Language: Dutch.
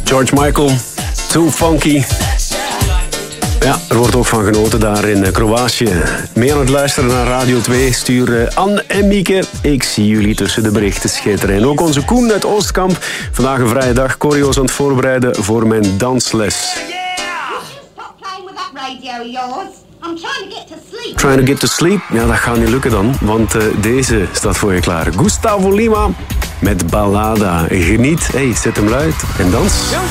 George Michael, Too Funky. Ja, er wordt ook van genoten daar in Kroatië. Mee aan het luisteren naar Radio 2. Stuur Anne en Mieke. Ik zie jullie tussen de berichten schitteren. En ook onze Koen uit Oostkamp. Vandaag een vrije dag. Choreo's aan het voorbereiden voor mijn dansles. Trying to get to sleep? Ja, dat gaat niet lukken dan. Want deze staat voor je klaar. Gustavo Lima met Ballada. Geniet. Hey, zet hem luid en dans.